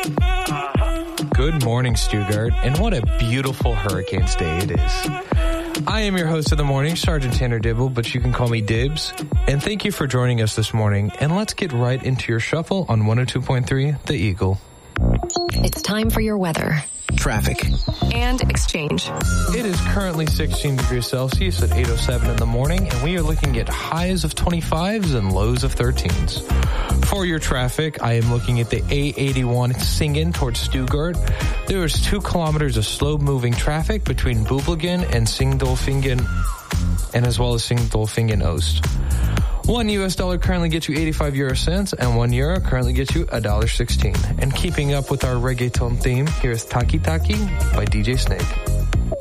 Good morning, Stuttgart, and what a beautiful Hurricanes day it is. I am your host of the morning, Sergeant Tanner Dibble, but you can call me Dibs. And thank you for joining us this morning. And let's get right into your shuffle on 102.3 The Eagle. It's time for your weather, traffic, and exchange. It is currently 16 degrees Celsius at 8:07 in the morning, and we are looking at highs of 25s and lows of 13s. For your traffic, I am looking at the A81 Singen towards Stuttgart. There is 2 kilometers of slow-moving traffic between Bubelingen and Singdolfingen, and as well as Singdolfingen Oost. $1 currently gets you 85 euro cents, and €1 currently gets you $1.16. And keeping up with our reggaeton theme, here's Taki Taki by DJ Snake.